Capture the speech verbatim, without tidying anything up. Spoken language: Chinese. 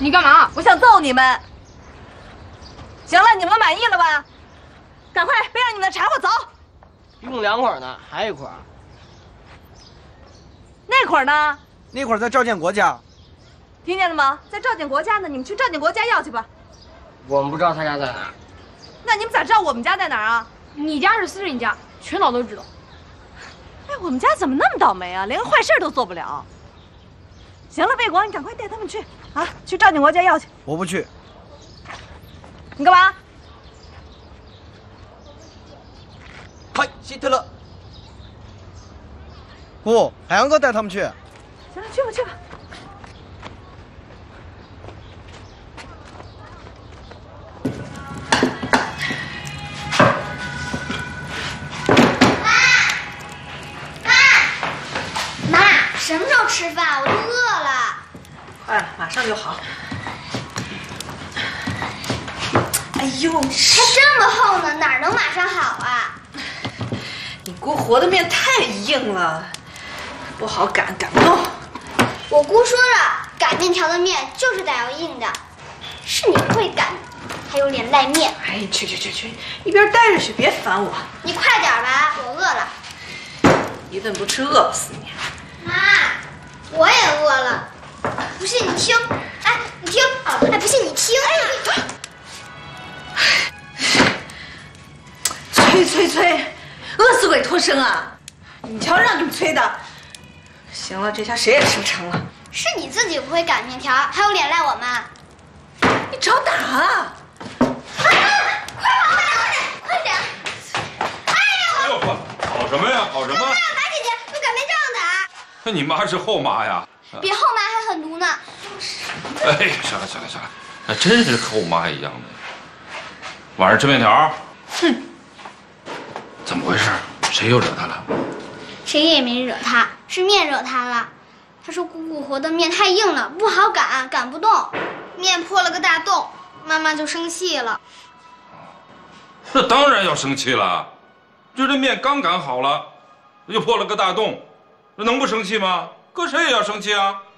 你干嘛？ 我想揍你们。行了，你们满意了吧？赶快背上你们的柴火走。 一共两捆呢，还一捆。 那捆呢？ 那捆在赵建国家。 听见了吗？在赵建国家呢，你们去赵建国家要去吧。 我们不知道他家在哪儿。 那你们咋知道我们家在哪儿啊？ 你家是私人家，全岛都知道。 哎，我们家怎么那么倒霉啊？连个坏事都做不了。行了，魏国，你赶快带他们去啊，去赵建国家要去。 我不去。 你干嘛？ 嗨，希特勒。姑，海洋哥带他们去。 行了，去吧去吧。 妈，什么时候吃饭？我都饿了。 哎，马上就好。 哎呦，还这么厚呢，哪能马上好啊？ 你姑和的面太硬了，不好擀，擀不动。 我姑说了，擀面条的面就是得要硬的。是你不会擀，还有脸赖面。 哎，去去去去，一边待着去，别烦我。 你快点吧，我饿了。 一顿不吃，饿不死你。 妈，我也饿了。不信你听，哎，你听，哎，不信你听，哎。 催催催，饿死鬼脱身啊！你瞧，让你们催的。行了，这下谁也吃不成了。 是你自己不会擀面条，还有脸赖我妈。 你找打啊！ 啊！快跑，快点，快点！哎呀！ 哎呦，跑什么呀？跑什么？ 妈呀，马姐姐，用擀面杖打。 那你妈是后妈呀？ 比后妈还狠毒呢。 哎，行了行了行了，那真是后妈一样的。晚上吃面条？ 哼！ 怎么回事？谁又惹她了？ 谁也没惹她，是面惹她了。她说姑姑和的面太硬了，不好擀，擀不动，面破了个大洞，妈妈就生气了。 那当然要生气了，就这面刚擀好了，又破了个大洞，那能不生气吗？搁谁也要生气啊！